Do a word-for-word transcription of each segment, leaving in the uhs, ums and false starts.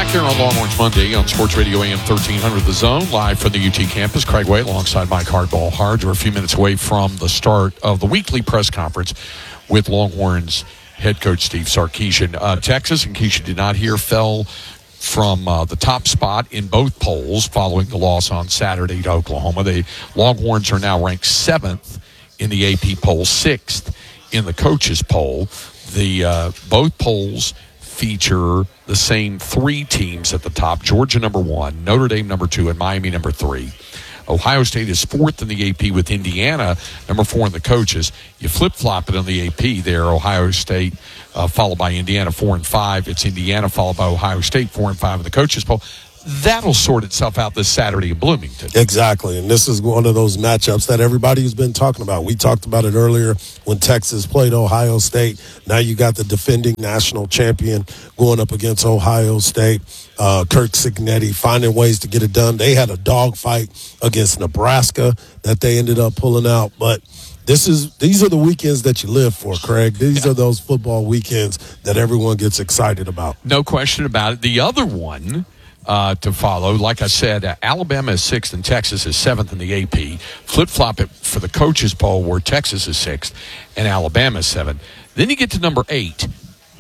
back here on Longhorns Monday on Sports Radio A M thirteen hundred The Zone, live from the U T campus. Craig Way alongside Mike Hardball Hard. We're a few minutes away from the start of the weekly press conference with Longhorns head coach Steve Sarkisian. Uh, Texas, in case you did not hear, fell from uh, the top spot in both polls following the loss on Saturday to Oklahoma. The Longhorns are now ranked seventh in the A P poll, sixth in the coaches poll. The uh, both polls feature the same three teams at the top: Georgia number one, Notre Dame number two, and Miami number three. Ohio State is fourth in the A P with Indiana number four in the coaches. You flip-flop it on the A P there. Ohio State uh, followed by Indiana four and five. It's Indiana followed by Ohio State four and five in the coaches poll. That'll sort itself out this Saturday in Bloomington. Exactly, and this is one of those matchups that everybody's been talking about. We talked about it earlier when Texas played Ohio State. Now you got the defending national champion going up against Ohio State. Uh, Kirk Cignetti finding ways to get it done. They had a dogfight against Nebraska that they ended up pulling out, but This is these are the weekends that you live for, Craig. These yeah. are those football weekends that everyone gets excited about. No question about it. The other one Uh, to follow. Like I said, uh, Alabama is sixth and Texas is seventh in the A P. Flip-flop it for the coaches poll where Texas is sixth and Alabama is seventh. Then you get to number eight.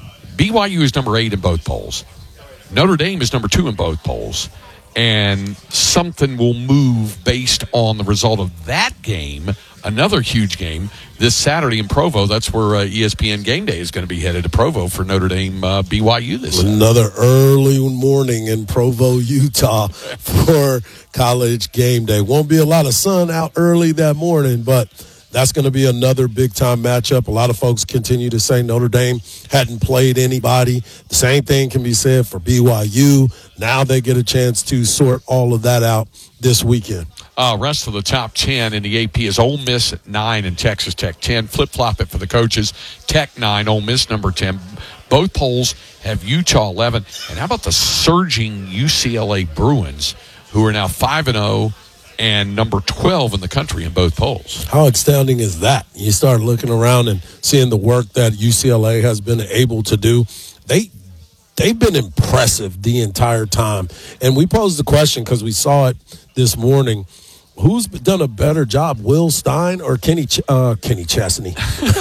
B Y U is number eight in both polls. Notre Dame is number two in both polls. And something will move based on the result of that game, another huge game, this Saturday in Provo. That's where uh, E S P N Game Day is going to be headed to Provo for Notre Dame uh, B Y U this Saturday. Another early morning in Provo, Utah for College Game Day. Won't be a lot of sun out early that morning, but that's going to be another big-time matchup. A lot of folks continue to say Notre Dame hadn't played anybody. The same thing can be said for B Y U. Now they get a chance to sort all of that out this weekend. Uh, rest of the top ten in the A P is Ole Miss at nine and Texas Tech ten. Flip-flop it for the coaches. Tech nine, Ole Miss number ten. Both polls have Utah eleven. And how about the surging U C L A Bruins, who are now five and oh and number twelve in the country in both polls. How astounding is that? You start looking around and seeing the work that U C L A has been able to do. They, they've been impressive the entire time. And we posed the question because we saw it this morning. Who's done a better job, Will Stein or Kenny Ch- uh, Kenny Chesney?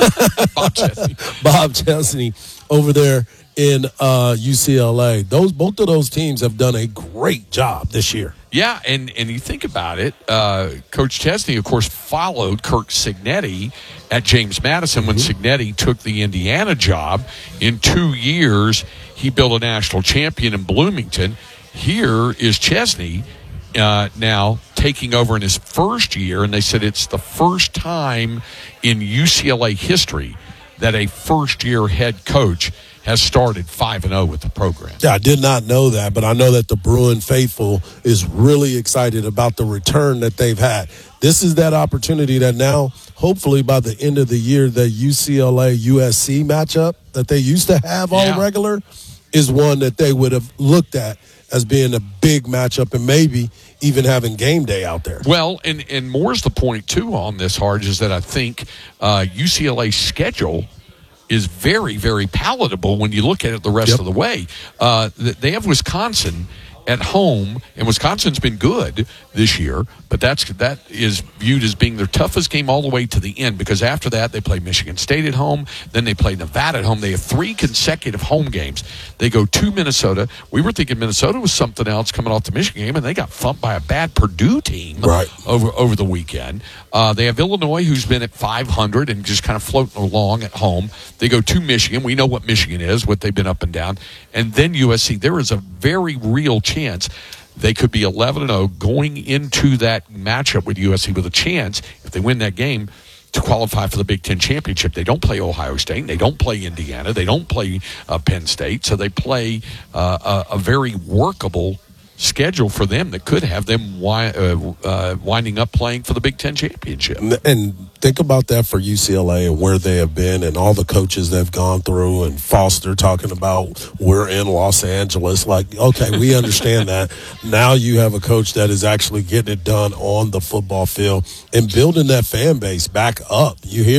Bob Chesney. Bob Chesney over there in uh, U C L A. Those both of those teams have done a great job this year. Yeah, and, and you think about it, uh, Coach Chesney, of course, followed Kirk Cignetti at James Madison when mm-hmm. Cignetti took the Indiana job. In two years, he built a national champion in Bloomington. Here is Chesney uh, now taking over in his first year, and they said it's the first time in U C L A history that a first-year head coach has started five and oh with the program. Yeah, I did not know that, but I know that the Bruin faithful is really excited about the return that they've had. This is that opportunity that now, hopefully by the end of the year, the U C L A U S C matchup that they used to have all yeah. regular is one that they would have looked at as being a big matchup and maybe even having game day out there. Well, and, and more's the point, too, on this, Harge, is that I think uh, U C L A's schedule is very, very palatable when you look at it the rest yep. of the way. Uh, they have Wisconsin at home, and Wisconsin's been good this year, but that's that is viewed as being their toughest game all the way to the end, because after that they play Michigan State at home, then they play Nevada at home. They have three consecutive home games. They go to Minnesota. We were thinking Minnesota was something else coming off the Michigan game, and they got thumped by a bad Purdue team right. over over the weekend. Uh, they have Illinois, who's been at five hundred and just kind of floating along at home. They go to Michigan. We know what Michigan is, what they've been up and down. And then U S C. There is a very real chance they could be eleven and oh going into that matchup with U S C with a chance, if they win that game, to qualify for the Big Ten Championship. They don't play Ohio State. They don't play Indiana. They don't play uh, Penn State. So they play uh, a, a very workable schedule for them that could have them wi- uh, uh, winding up playing for the Big Ten Championship. And think about that for U C L A and where they have been and all the coaches they've gone through, and Foster talking about we're in Los Angeles. Like, okay, we understand that. Now you have a coach that is actually getting it done on the football field and building that fan base back up. You hear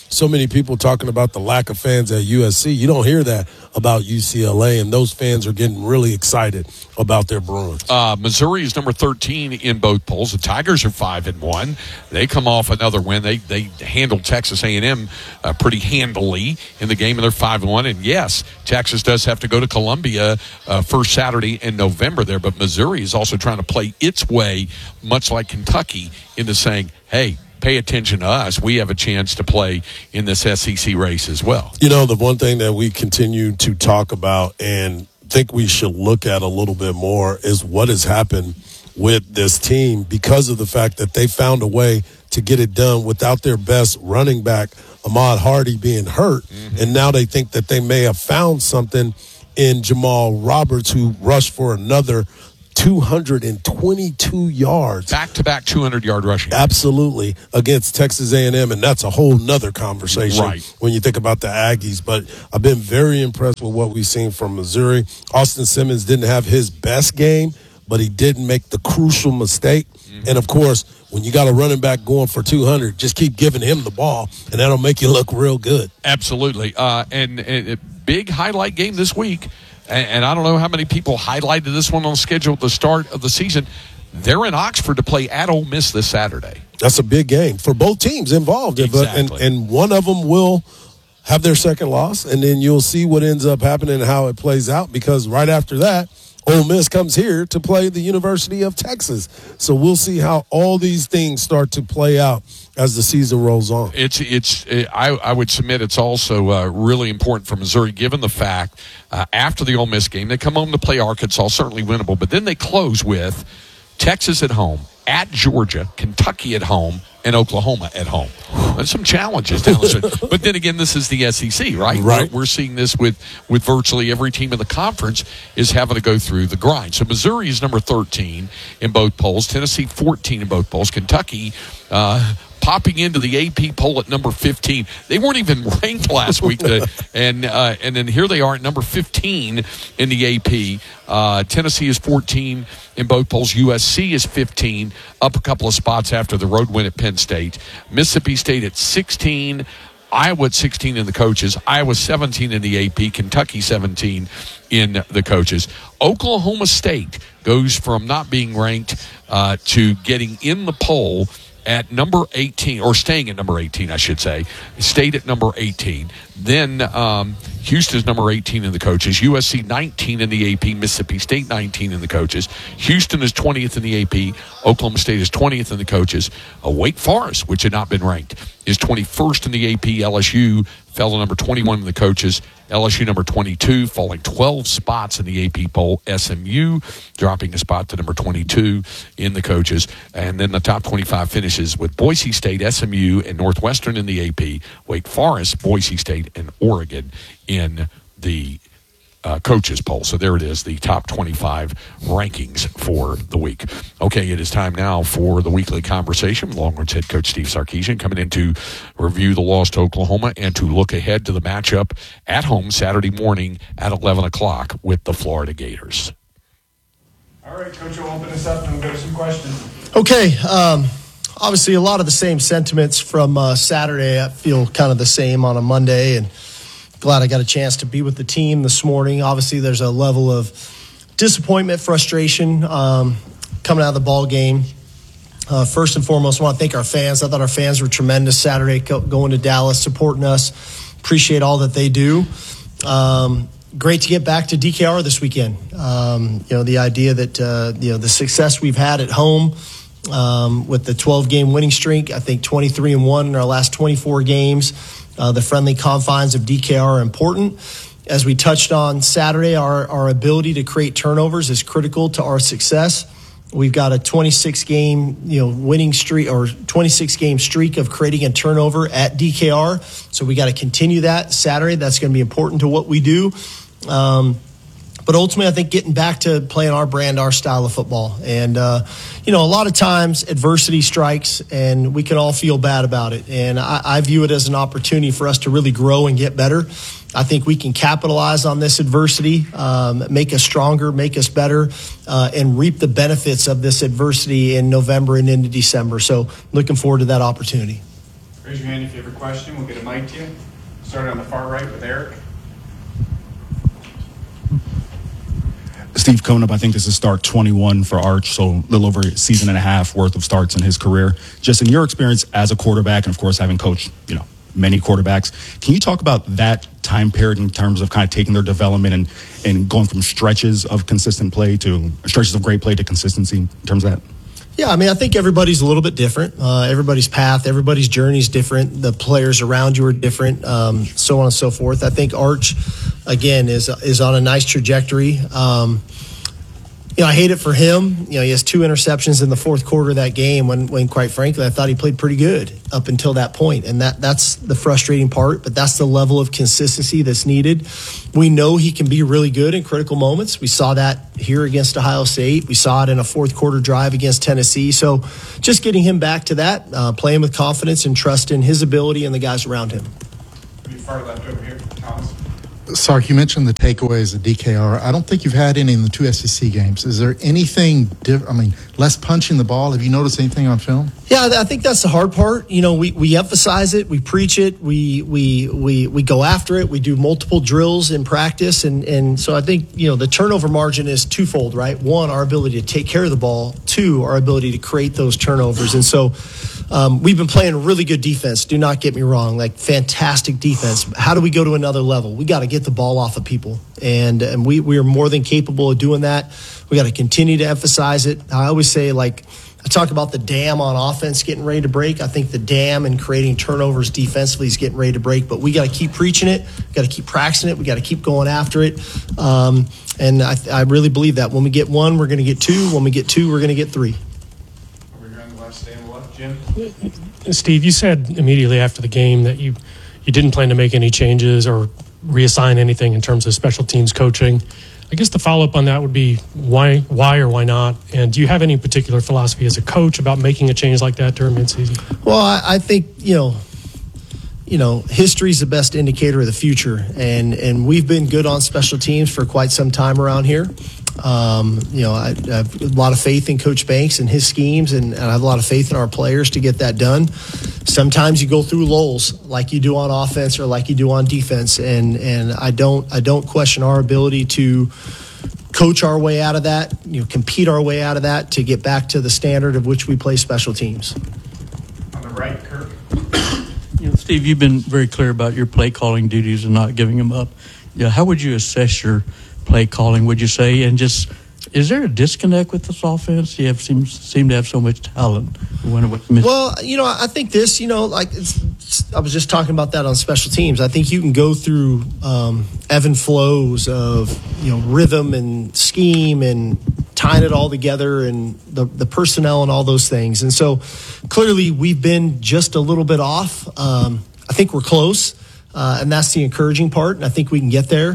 so many people talking about the lack of fans at U S C. You don't hear that about U C L A, and those fans are getting really excited about their Bruins. Uh, Missouri is number thirteen in both polls. The Tigers are five and one. They come off another win. They they handled Texas A and M uh, pretty handily in the game, and they're five and one. And yes, Texas does have to go to Columbia uh, first Saturday in November there, but Missouri is also trying to play its way, much like Kentucky, into saying, hey, pay attention to us. We have a chance to play in this S E C race as well. You know, the one thing that we continue to talk about and think we should look at a little bit more is what has happened with this team because of the fact that they found a way to get it done without their best running back, Ahmad Hardy, being hurt. Mm-hmm. And now they think that they may have found something in Jamal Roberts, who rushed for another two hundred twenty-two yards. Back-to-back two hundred yard rushing. Absolutely, against Texas A and M, and that's a whole nother conversation right. when you think about the Aggies. But I've been very impressed with what we've seen from Missouri. Austin Simmons didn't have his best game, but he didn't make the crucial mistake. Mm-hmm. And, of course, when you got a running back going for two hundred, just keep giving him the ball, and that'll make you look real good. Absolutely. Uh, and, and a big highlight game this week. And I don't know how many people highlighted this one on schedule at the start of the season. They're in Oxford to play at Ole Miss this Saturday. That's a big game for both teams involved. Exactly. And, and one of them will have their second loss, and then you'll see what ends up happening and how it plays out, because right after that, Ole Miss comes here to play the University of Texas. So we'll see how all these things start to play out as the season rolls on. It's it's. It, I I would submit it's also uh, really important for Missouri, given the fact uh, after the Ole Miss game they come home to play Arkansas, certainly winnable, but then they close with Texas at home, at Georgia, Kentucky at home, and Oklahoma at home. There's some challenges down the stretch. But then again, this is the S E C, right? Right. We're, we're seeing this with, with virtually every team in the conference is having to go through the grind. So Missouri is number thirteen in both polls. Tennessee, fourteen in both polls. Kentucky, uh, popping into the A P poll at number fifteen. They weren't even ranked last week, to, and uh, and then here they are at number fifteen in the A P. Uh, Tennessee is fourteen in both polls. U S C is fifteen, up a couple of spots after the road win at Penn State. Mississippi State at sixteen. Iowa at sixteen in the coaches. Iowa seventeen in the A P. Kentucky seventeen in the coaches. Oklahoma State goes from not being ranked uh, to getting in the poll at number eighteen, or staying at number eighteen, I should say. Stayed at number eighteen. Then um, Houston's number eighteen in the coaches. U S C nineteen in the A P. Mississippi State nineteen in the coaches. Houston is twentieth in the A P. Oklahoma State is twentieth in the coaches. Uh, Wake Forest, which had not been ranked, is twenty-first in the A P. L S U fell to number twenty-one in the coaches. L S U number twenty-two, falling twelve spots in the A P poll. S M U dropping a spot to number twenty-two in the coaches. And then the top twenty-five finishes with Boise State, S M U, and Northwestern in the A P. Wake Forest, Boise State, and Oregon in the uh, coaches poll. So there it is, the top twenty-five rankings for the week. Okay, it is time now for the weekly conversation with Longhorns head coach Steve Sarkisian, coming in to review the loss to Oklahoma and to look ahead to the matchup at home Saturday morning at eleven o'clock with the Florida Gators. All right, Coach, we'll open this up and we'll go to some questions. Okay, um, obviously a lot of the same sentiments from uh, Saturday. I feel kind of the same on a Monday, and glad I got a chance to be with the team this morning. Obviously, there's a level of disappointment, frustration um, coming out of the ball game. Uh, first and foremost, I want to thank our fans. I thought our fans were tremendous Saturday go- going to Dallas, supporting us. Appreciate all that they do. Um, great to get back to D K R this weekend. Um, you know, the idea that, uh, you know, the success we've had at home um, with the twelve-game winning streak, I think twenty-three and one in our last twenty-four games. Uh, the friendly confines of D K R are important. As we touched on Saturday, our, our ability to create turnovers is critical to our success. We've got a twenty-six game, you know, winning streak or twenty-six game streak of creating a turnover at D K R. So we got to continue that Saturday. That's going to be important to what we do. Um, But ultimately, I think getting back to playing our brand, our style of football. And, uh, you know, a lot of times adversity strikes and we can all feel bad about it. And I, I view it as an opportunity for us to really grow and get better. I think we can capitalize on this adversity, um, make us stronger, make us better, uh, and reap the benefits of this adversity in November and into December. So looking forward to that opportunity. Raise your hand if you have a question. We'll get a mic to you. Start on the far right with Eric. Steve, coming up, I think this is start twenty-one for Arch, so a little over a season and a half worth of starts in his career. Just in your experience as a quarterback, and of course having coached, you know, many quarterbacks, can you talk about that time period in terms of kind of taking their development and, and going from stretches of consistent play to stretches of great play to consistency in terms of that? Yeah, I mean, I think everybody's a little bit different. Uh, everybody's path, everybody's journey is different. The players around you are different, um, so on and so forth. I think Arch, again, is is on a nice trajectory. Um, you know, I hate it for him. You know, he has two interceptions in the fourth quarter of that game when, when quite frankly, I thought he played pretty good up until that point. And that that's the frustrating part, but that's the level of consistency that's needed. We know he can be really good in critical moments. We saw that here against Ohio State. We saw it in a fourth quarter drive against Tennessee. So just getting him back to that, uh, playing with confidence and trust in his ability and the guys around him. Pretty far left over here, Thomas. Sark, you mentioned the takeaways at D K R. I don't think you've had any in the two S E C games. Is there anything different? I mean, less punching the ball. Have you noticed anything on film? Yeah, I think that's the hard part. You know, we, we emphasize it, we preach it, we we we we go after it. We do multiple drills in practice, and and so I think, you know, the turnover margin is twofold, right? One, our ability to take care of the ball. Two, our ability to create those turnovers. And so um, we've been playing really good defense. Do not get me wrong, like fantastic defense. How do we go to another level? We got to get the ball off of people, and and we we are more than capable of doing that. We got to continue to emphasize it. I always say, like, I talk about the dam on offense getting ready to break. I think the dam and creating turnovers defensively is getting ready to break, but we got to keep preaching it. We got to keep practicing it. We got to keep going after it. Um, and I, I really believe that when we get one, we're going to get two. When we get two, we're going to get three. Over here on the left, stay on the left, Jim. Steve, you said immediately after the game that you, you didn't plan to make any changes or reassign anything in terms of special teams coaching. I guess the follow-up on that would be why why or why not? And do you have any particular philosophy as a coach about making a change like that during midseason? Well, I, I think, you know, you know, history is the best indicator of the future. And, and we've been good on special teams for quite some time around here. Um, you know, I, I have a lot of faith in Coach Banks and his schemes, and, and I have a lot of faith in our players to get that done. Sometimes you go through lulls like you do on offense or like you do on defense, and and I don't I don't question our ability to coach our way out of that, you know, compete our way out of that to get back to the standard of which we play special teams. On the right, Kirk. You know, Steve, you've been very clear about your play calling duties and not giving them up. Yeah, how would you assess your play calling, would you say? And just, is there a disconnect with this offense? You have seem seem to have so much talent. When it was well, you know, I think this, you know, like it's, it's, I was just talking about that on special teams. I think you can go through um, ebb and flows of, you know, rhythm and scheme and tying it all together and the, the personnel and all those things. And so clearly we've been just a little bit off. Um, I think we're close, uh, and that's the encouraging part. And I think we can get there.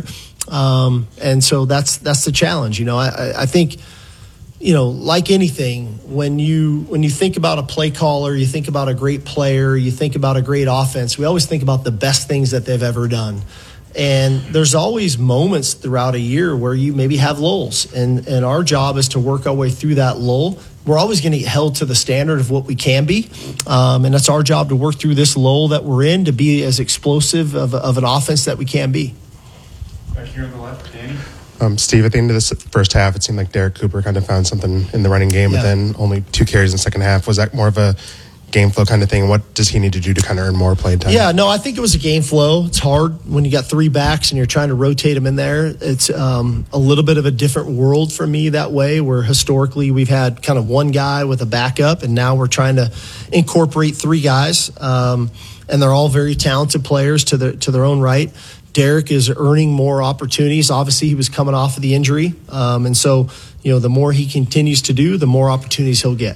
Um, and so that's that's the challenge. You know, I, I think, you know, like anything, when you when you think about a play caller, you think about a great player, you think about a great offense, we always think about the best things that they've ever done. And there's always moments throughout a year where you maybe have lulls. And, and our job is to work our way through that lull. We're always going to get held to the standard of what we can be. Um, and it's our job to work through this lull that we're in to be as explosive of, of an offense that we can be. Back here on the left, Danny. Um, Steve, at the end of this first half, it seemed like Derek Cooper kind of found something in the running game, Yeah. but then only two carries in the second half. Was that more of a game flow kind of thing? What does he need to do to kind of earn more play time? Yeah, no, I think it was a game flow. It's hard when you got three backs and you're trying to rotate them in there. It's um, a little bit of a different world for me that way, where historically we've had kind of one guy with a backup, and now we're trying to incorporate three guys, um, and they're all very talented players to their to their own right. Derek is earning more opportunities. Obviously, he was coming off of the injury, um, and so, you know, the more he continues to do, the more opportunities he'll get.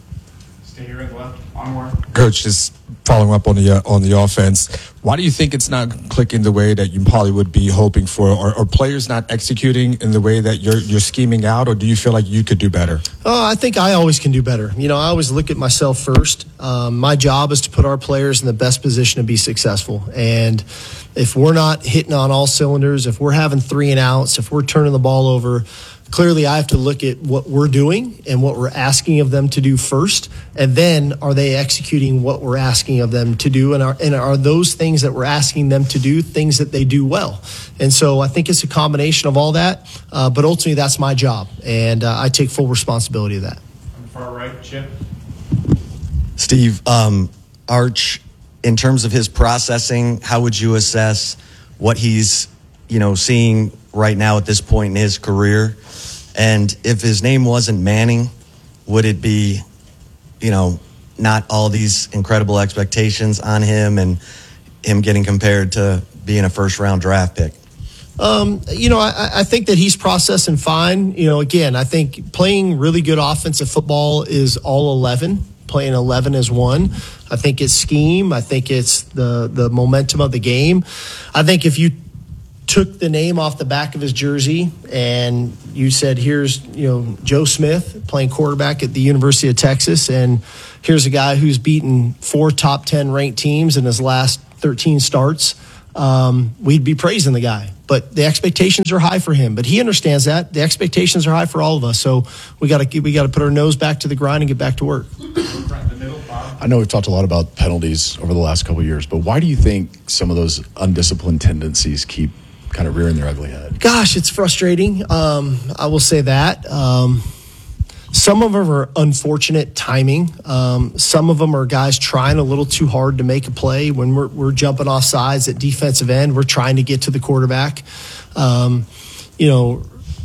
Stay here on the left. Onward. Coach, just following up on the uh, on the offense, why do you think it's not clicking the way that you probably would be hoping for? Or are players not executing in the way that you're you're scheming out, or do you feel like you could do better? Oh, I think I always can do better. You know, I always look at myself first. Um, my job is to put our players in the best position to be successful. And if we're not hitting on all cylinders, if we're having three and outs, if we're turning the ball over, clearly I have to look at what we're doing and what we're asking of them to do first. And then are they executing what we're asking asking of them to do, and are, and are those things that we're asking them to do things that they do well? And so I think it's a combination of all that, uh, but ultimately that's my job, and uh, I take full responsibility of that. On the far right, Chip. Steve, um, Arch, in terms of his processing, how would you assess what he's, you know, seeing right now at this point in his career? And if his name wasn't Manning, would it be, you know, not all these incredible expectations on him and him getting compared to being a first-round draft pick? Um, you know, I, I think that he's processing fine. You know, again, I think playing really good offensive football is all eleven. Playing eleven is one. I think it's scheme. I think it's the the momentum of the game. I think if you took the name off the back of his jersey and you said, here's, you know, Joe Smith playing quarterback at the University of Texas, and here's a guy who's beaten four top ten ranked teams in his last thirteen starts, um, we'd be praising the guy. But the expectations are high for him. But he understands that. The expectations are high for all of us. So we got to we got to put our nose back to the grind and get back to work. I know we've talked a lot about penalties over the last couple of years, but why do you think some of those undisciplined tendencies keep kind of rearing their ugly head? Gosh, it's frustrating. Um, I will say that. Um, some of them are unfortunate timing. Um, some of them are guys trying a little too hard to make a play. When we're, we're jumping off sides at defensive end, we're trying to get to the quarterback. Um, you know,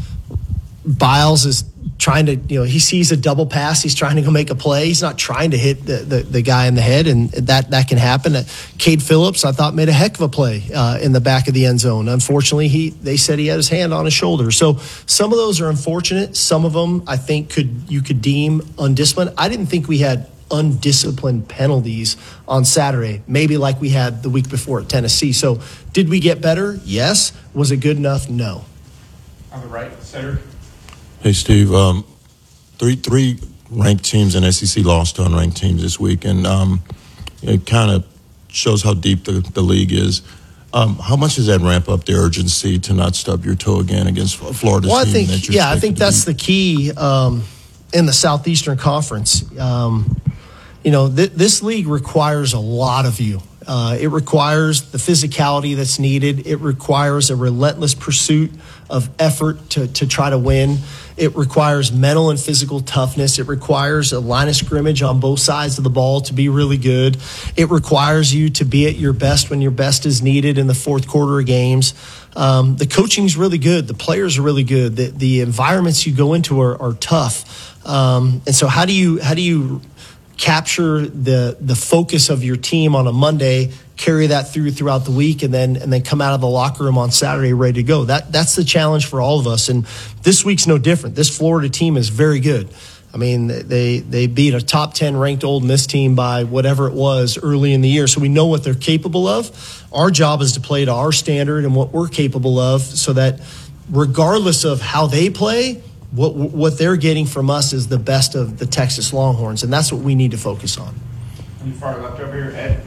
Biles is trying to, you know, he sees a double pass, he's trying to go make a play. He's not trying to hit the, the, the guy in the head, and that, that can happen. Uh, Cade Phillips, I thought, made a heck of a play uh, in the back of the end zone. Unfortunately, he they said he had his hand on his shoulder. So some of those are unfortunate. Some of them, I think, could you could deem undisciplined. I didn't think we had undisciplined penalties on Saturday, maybe like we had the week before at Tennessee. So did we get better? Yes. Was it good enough? No. On the right, Cedric. Hey, Steve. Um, three three ranked teams in S E C lost to unranked teams this week, and um, it kind of shows how deep the, the league is. Um, how much does that ramp up the urgency to not stub your toe again against Florida's well, I team? think, that you're yeah, I think expected to that's beat? the key um, in the Southeastern Conference. Um, you know, th- this league requires a lot of you. Uh, it requires the physicality that's needed. It requires a relentless pursuit of effort to, to try to win. It requires mental and physical toughness. It requires a line of scrimmage on both sides of the ball to be really good. It requires you to be at your best when your best is needed in the fourth quarter of games. Um, the coaching's really good. The players are really good. The, the environments you go into are, are tough. Um, and so how do you how do you capture the the focus of your team on a Monday, carry that through throughout the week, and then and then come out of the locker room on Saturday ready to go? That that's the challenge for all of us. And this week's no different. This Florida team is very good. I mean, they they beat a top ten ranked Ole Miss team by whatever it was early in the year. So we know what they're capable of. Our job is to play to our standard and what we're capable of, so that regardless of how they play, what what they're getting from us is the best of the Texas Longhorns, and that's what we need to focus on. On the far left over here, Ed.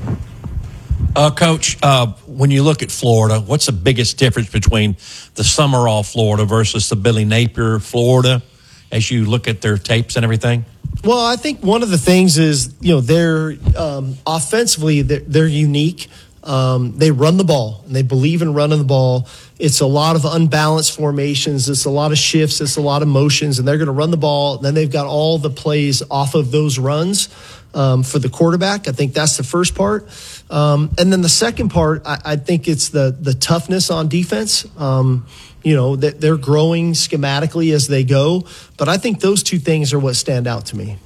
Uh, Coach, uh, when you look at Florida, what's the biggest difference between the Summerall Florida versus the Billy Napier Florida as you look at their tapes and everything? Well, I think one of the things is, you know, they're um, offensively, they're, they're unique. Um, they run the ball, and they believe in running the ball. It's a lot of unbalanced formations. It's a lot of shifts. It's a lot of motions, and they're going to run the ball. And then they've got all the plays off of those runs um, for the quarterback. I think that's the first part. Um, and then the second part, I, I think it's the the toughness on defense. Um, you know, that they're growing schematically as they go. But I think those two things are what stand out to me.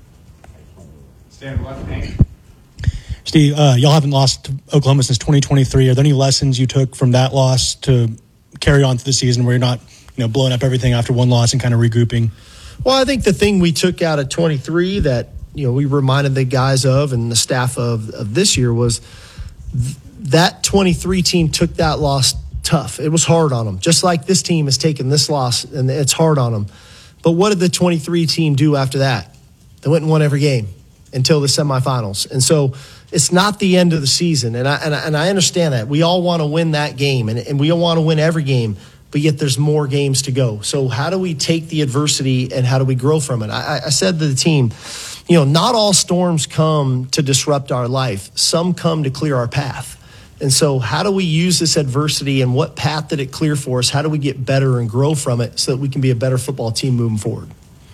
Stand left, Hank. Steve, uh, y'all haven't lost to Oklahoma since twenty twenty-three. Are there any lessons you took from that loss to carry on through the season where you're not, you know, blowing up everything after one loss and kind of regrouping? Well, I think the thing we took out of twenty-three that, you know, we reminded the guys of and the staff of, of this year was th- that twenty-three team took that loss tough. It was hard on them, just like this team has taken this loss, and it's hard on them. But what did the twenty-three team do after that? They went and won every game until the semifinals. And so it's not the end of the season. And I, and I, and I understand that. We all want to win that game, and, and we all want to win every game, but yet there's more games to go. So how do we take the adversity and how do we grow from it? I, I said to the team, you know, not all storms come to disrupt our life. Some come to clear our path. And so how do we use this adversity, and what path did it clear for us? How do we get better and grow from it so that we can be a better football team moving forward?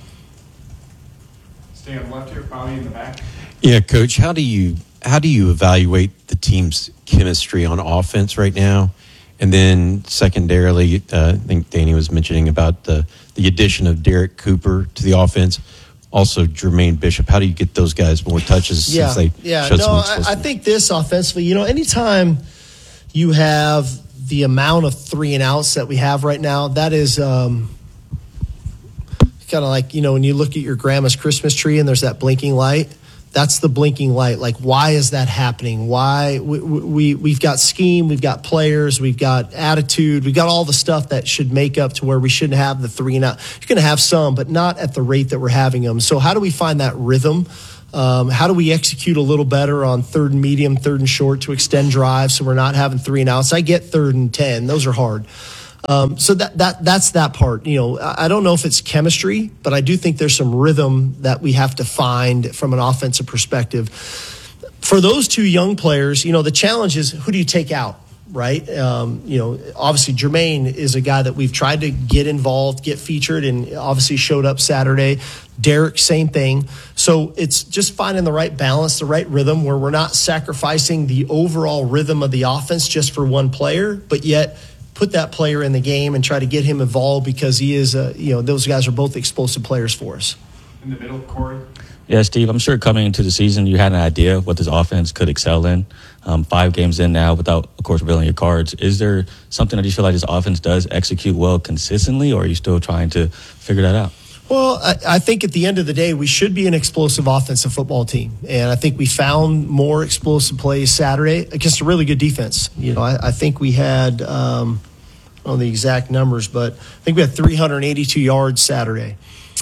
Stay on the left here, Bobby in the back. Yeah, Coach, how do you how do you evaluate the team's chemistry on offense right now? And then secondarily, uh, I think Danny was mentioning about the, the addition of Derek Cooper to the offense. Also, Jermaine Bishop. How do you get those guys more touches Yeah, since they yeah. showed No, some I, explosiveness? I think this offensively, you know, anytime you have the amount of three and outs that we have right now, that is um, kind of like, you know, when you look at your grandma's Christmas tree and there's that blinking light. That's the blinking light. Like, why is that happening? Why we, we we've got scheme, we've got players, we've got attitude, we've got all the stuff that should make up to where we shouldn't have the three and out. You're going to have some, but not at the rate that we're having them. So how do we find that rhythm? Um, how do we execute a little better on third and medium, third and short to extend drives so we're not having three and outs? I get third and ten; those are hard. Um, so that that that's that part. You know, I don't know if it's chemistry, but I do think there's some rhythm that we have to find from an offensive perspective. For those two young players, you know, the challenge is, who do you take out, right? Um, you know, obviously Jermaine is a guy that we've tried to get involved, get featured, and obviously showed up Saturday. Derek, same thing. So it's just finding the right balance, the right rhythm, where we're not sacrificing the overall rhythm of the offense just for one player, but yet put that player in the game and try to get him involved, because he is, uh, you know, those guys are both explosive players for us. In the middle, Corey. Yeah, Steve, I'm sure coming into the season, you had an idea of what this offense could excel in. Um, five games in now without, of course, revealing your cards. Is there something that you feel like this offense does execute well consistently, or are you still trying to figure that out? Well, I, I think at the end of the day, we should be an explosive offensive football team. And I think we found more explosive plays Saturday against a really good defense. You know, I, I think we had, um, I don't know the exact numbers, but I think we had three hundred eighty-two yards Saturday.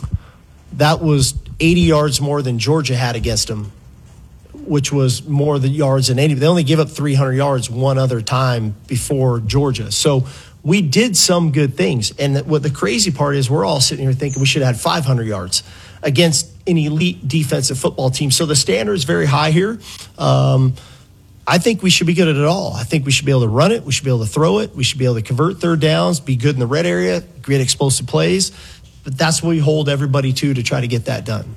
That was eighty yards more than Georgia had against them, which was more the yards than eighty. They only gave up three hundred yards one other time before Georgia. So we did some good things. And what the crazy part is, we're all sitting here thinking we should have had five hundred yards against an elite defensive football team. So the standard is very high here. Um, I think we should be good at it all. I think we should be able to run it. We should be able to throw it. We should be able to convert third downs, be good in the red area, create explosive plays. But that's what we hold everybody to to try to get that done.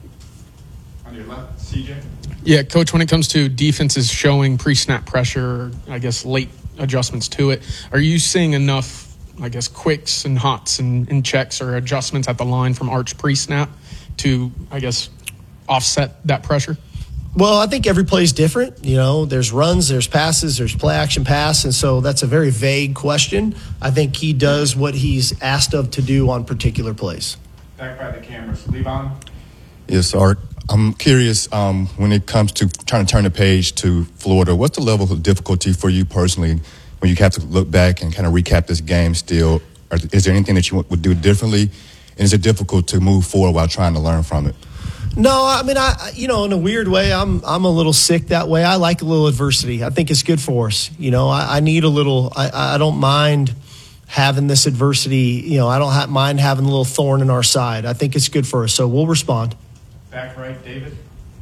On your left, C J. Yeah, Coach, when it comes to defenses showing pre-snap pressure, I guess late adjustments to it, are you seeing enough, I guess, quicks and hots and, and checks or adjustments at the line from Arch pre-snap to, I guess, offset that pressure? Well, I think every play is different. You know, there's runs, there's passes, there's play action pass, and so that's a very vague question. I think he does what he's asked of to do on particular plays. Back by the cameras. Levon. Yes, Art. I'm curious, um, when it comes to trying to turn the page to Florida, what's the level of difficulty for you personally when you have to look back and kind of recap this game still? Or is there anything that you would do differently? And is it difficult to move forward while trying to learn from it? No, I mean, I you know, in a weird way, I'm I'm a little sick that way. I like a little adversity. I think it's good for us. You know, I, I need a little. I, I don't mind having this adversity. You know, I don't ha- mind having a little thorn in our side. I think it's good for us. So we'll respond. Back right, David.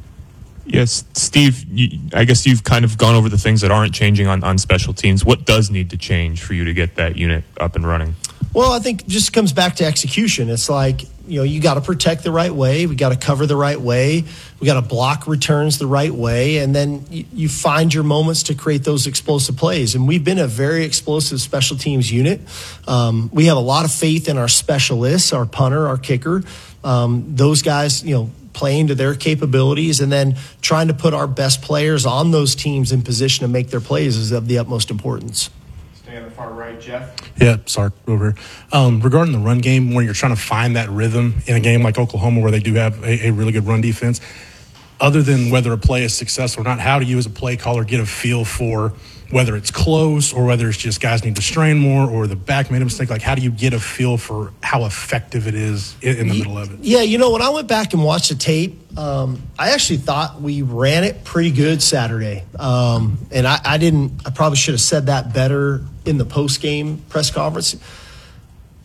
Yes, Steve, you, I guess you've kind of gone over the things that aren't changing on, on special teams. What does need to change for you to get that unit up and running? Well, I think it just comes back to execution. It's like, you know, you got to protect the right way. We got to cover the right way. We got to block returns the right way. And then you, you find your moments to create those explosive plays. And we've been a very explosive special teams unit. Um, we have a lot of faith in our specialists, our punter, our kicker. Um, those guys, you know, playing to their capabilities and then trying to put our best players on those teams in position to make their plays is of the utmost importance. Stay on the far right, Jeff. Yeah, Sark over here. Um, regarding the run game, when you're trying to find that rhythm in a game like Oklahoma where they do have a, a really good run defense, other than whether a play is successful or not, how do you as a play caller get a feel for whether it's close or whether it's just guys need to strain more or the back made a mistake? Like, how do you get a feel for how effective it is in, in the middle of it? Yeah, you know, when I went back and watched the tape, um, I actually thought we ran it pretty good Saturday. Um, and I, I didn't, I probably should have said that better in the post-game press conference.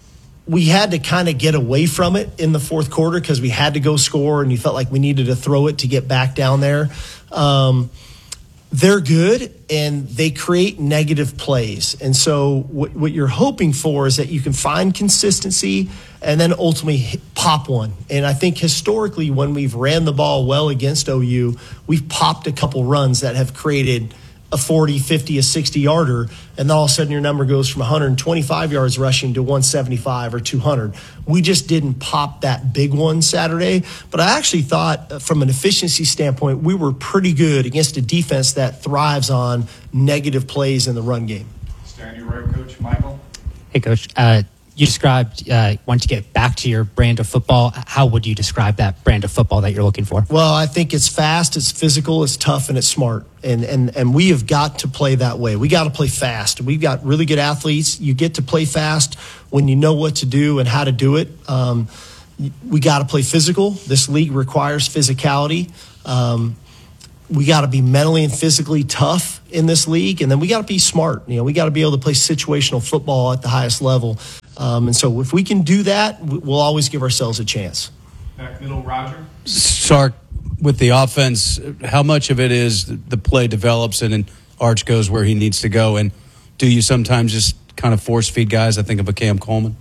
we had to kind of get away from it in the fourth quarter because we had to go score and you felt like we needed to throw it to get back down there. Um, they're good and they create negative plays. And so what, what you're hoping for is that you can find consistency and then ultimately hit, pop one. And I think historically when we've ran the ball well against O U, we've popped a couple runs that have created a forty, fifty, a sixty yarder, and then all of a sudden your number goes from one hundred twenty-five yards rushing to one seventy-five or two hundred. We just didn't pop that big one Saturday, but I actually thought uh, from an efficiency standpoint, we were pretty good against a defense that thrives on negative plays in the run game. Stand your right, Coach. Michael? Hey, Coach. Uh, you described uh, wanting to get back to your brand of football. How would you describe that brand of football that you're looking for? Well, I think it's fast, it's physical, it's tough, and it's smart. And and and we have got to play that way. We got to play fast. We've got really good athletes. You get to play fast when you know what to do and how to do it. Um, we got to play physical. This league requires physicality. Um, we got to be mentally and physically tough in this league, and then we got to be smart. You know, we got to be able to play situational football at the highest level. Um, and so if we can do that, we'll always give ourselves a chance. Back middle, Roger? Sark, with the offense, how much of it is the play develops and then Arch goes where he needs to go? And do you sometimes just kind of force feed guys? I think of a Cam Coleman.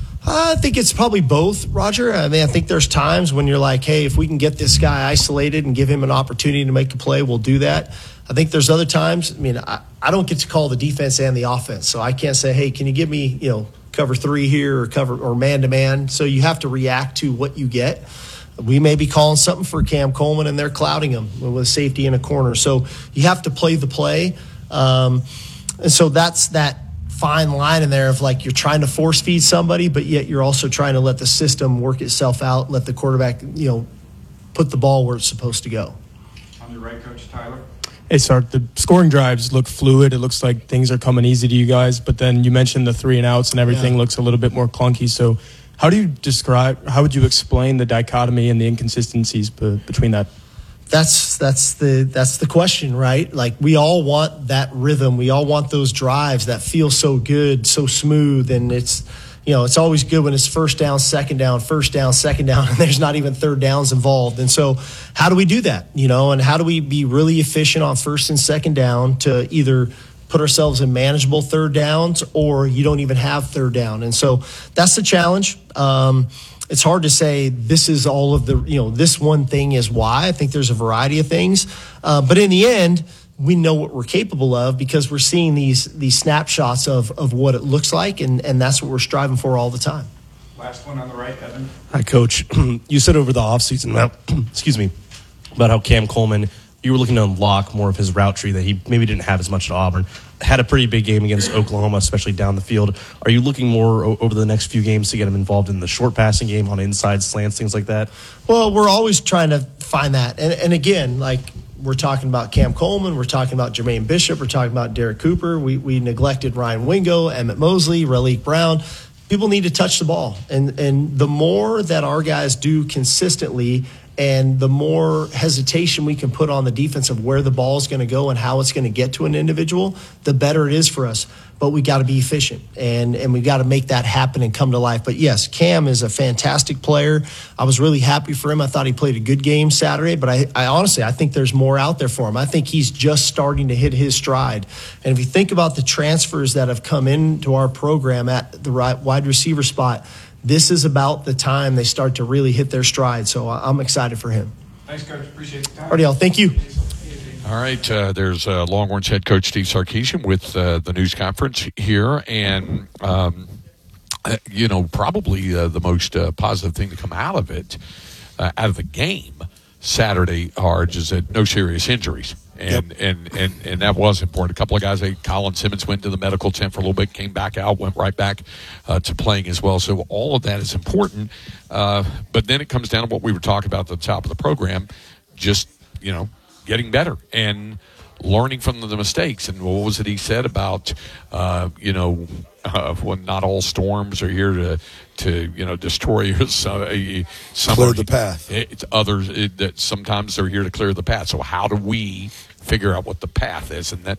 I think it's probably both, Roger. I mean, I think there's times when you're like, hey, if we can get this guy isolated and give him an opportunity to make a play, we'll do that. I think there's other times, I mean, I, I don't get to call the defense and the offense, so I can't say, hey, can you give me, you know, cover three here or cover or man-to-man. So you have to react to what you get. We may be calling something for Cam Coleman and they're clouding him with safety in a corner. So you have to play the play. Um, and so that's that fine line in there of like you're trying to force feed somebody, but yet you're also trying to let the system work itself out, let the quarterback, you know, put the ball where it's supposed to go. On your right, Coach Tyler? Hey, Sark, the scoring drives look fluid. It looks like things are coming easy to you guys, but then you mentioned the three and outs and everything yeah. looks a little bit more clunky. So how do you describe, how would you explain the dichotomy and the inconsistencies be, between that? That's that's the that's the question, right? Like we all want that rhythm. We all want those drives that feel so good, so smooth, and it's, you know, it's always good when it's first down, second down, first down, second down, and there's not even third downs involved. And so how do we do that, you know, and how do we be really efficient on first and second down to either put ourselves in manageable third downs or you don't even have third down? And so that's the challenge. Um, it's hard to say this is all of the, you know, this one thing is why. I think there's a variety of things. Uh, but in the end, we know what we're capable of because we're seeing these these snapshots of, of what it looks like, and, and that's what we're striving for all the time. Last one on the right, Evan. Hi, Coach. You said over the offseason about, excuse me, about how Cam Coleman, you were looking to unlock more of his route tree that he maybe didn't have as much at Auburn. Had a pretty big game against Oklahoma, especially down the field. Are you looking more o- over the next few games to get him involved in the short passing game on inside slants, things like that? Well, we're always trying to find that. And, and again, like we're talking about Cam Coleman, we're talking about Jermaine Bishop, we're talking about Derek Cooper. We, we neglected Ryan Wingo, Emmett Mosley, Raleek Brown. People need to touch the ball. And, and the more that our guys do consistently and the more hesitation we can put on the defense of where the ball is going to go and how it's going to get to an individual, the better it is for us. But we got to be efficient, and, and we got to make that happen and come to life. But, yes, Cam is a fantastic player. I was really happy for him. I thought he played a good game Saturday, but I, I honestly, I think there's more out there for him. I think he's just starting to hit his stride. And if you think about the transfers that have come into our program at the right wide receiver spot, this is about the time they start to really hit their stride. So I'm excited for him. Thanks, Coach. Appreciate the time. Alrighty, y'all. Thank you. All right. Uh, there's uh, Longhorns head coach Steve Sarkisian with uh, the news conference here. And, um, uh, you know, probably uh, the most uh, positive thing to come out of it, uh, out of the game Saturday, Harge, is that no serious injuries. And, yep. and, and, and that was important. A couple of guys, like Colin Simmons, went to the medical tent for a little bit, came back out, went right back uh, to playing as well. So all of that is important. Uh, but then it comes down to what we were talking about at the top of the program, just, you know, getting better and learning from the mistakes. And what was it he said about, uh, you know, uh, when not all storms are here to, to you know, destroy somebody. Clear the path. It's others it, that sometimes they're here to clear the path. So how do we figure out what the path is? And that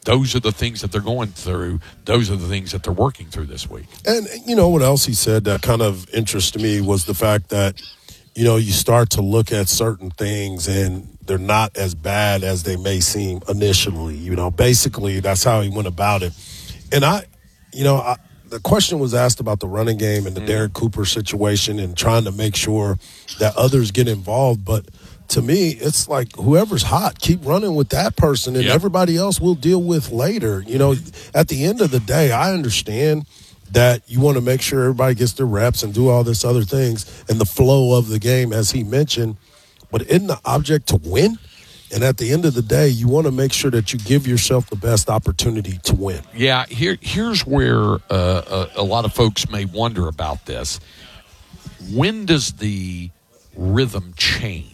those are the things that they're going through. Those are the things that they're working through this week. And you know what else he said that kind of interested me was the fact that, you know, you start to look at certain things and they're not as bad as they may seem initially. You know, basically that's how he went about it. And I, you know, I, the question was asked about the running game and the mm. Derek Cooper situation and trying to make sure that others get involved. But to me, it's like whoever's hot, keep running with that person, and yep. everybody else we'll deal with later. You know, at the end of the day, I understand that you want to make sure everybody gets their reps and do all this other things and the flow of the game, as he mentioned. But isn't the object to win? And at the end of the day, you want to make sure that you give yourself the best opportunity to win. Yeah, here, here's where uh, a, a lot of folks may wonder about this. When does the rhythm change?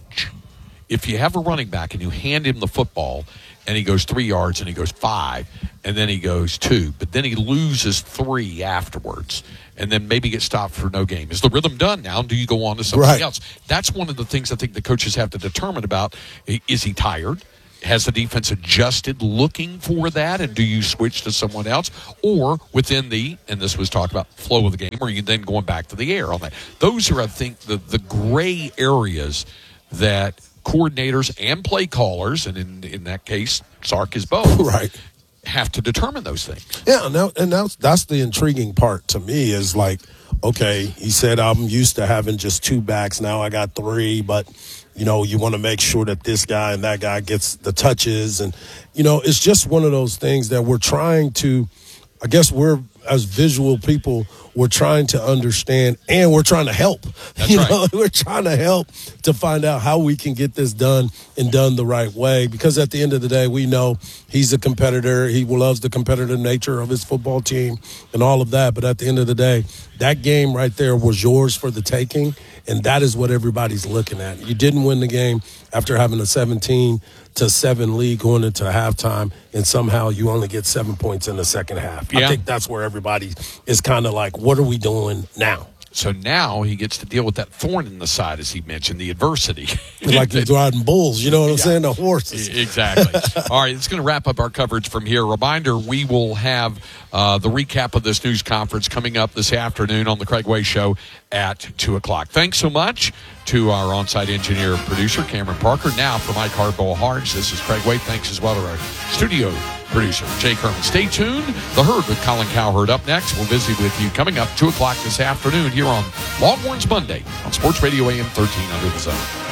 If you have a running back and you hand him the football and he goes three yards and he goes five and then he goes two, but then he loses three afterwards and then maybe gets stopped for no game. Is the rhythm done now? Do you go on to something right. else? That's one of the things I think the coaches have to determine about. Is he tired? Has the defense adjusted looking for that? And do you switch to someone else? Or within the, and this was talked about, flow of the game, or you then going back to the air on that? Those are, I think, the, the gray areas that coordinators and play callers, and in, in that case, Sark is both, right, have to determine those things. Yeah, no, and that's, that's the intriguing part to me is like, okay, he said, I'm used to having just two backs. Now I got three, but, you know, you want to make sure that this guy and that guy gets the touches. And, you know, it's just one of those things that we're trying to, I guess we're, as visual people, we're trying to understand and we're trying to help. That's you right. know, we're trying to help to find out how we can get this done and done the right way. Because at the end of the day, we know he's a competitor. He loves the competitive nature of his football team and all of that. But at the end of the day, that game right there was yours for the taking. And that is what everybody's looking at. You didn't win the game after having a seventeen to seven lead going into halftime, and somehow you only get seven points in the second half. Yeah. I think that's where everybody is kind of like, what are we doing now? So now he gets to deal with that thorn in the side, as he mentioned, the adversity. Like you're riding bulls, you know what I'm Yeah. saying? The horses. Exactly. All right, it's going to wrap up our coverage from here. Reminder, we will have uh, the recap of this news conference coming up this afternoon on the Craig Way Show at two o'clock. Thanks so much to our on-site engineer and producer, Cameron Parker. Now for Mike Hardball-Harge, this is Craig Way. Thanks as well to our studio producer, Jay Kerman. Stay tuned. The Herd with Colin Cowherd up next. We'll visit with you coming up two o'clock this afternoon here on Longhorns Monday on Sports Radio A M thirteen hundred The Zone.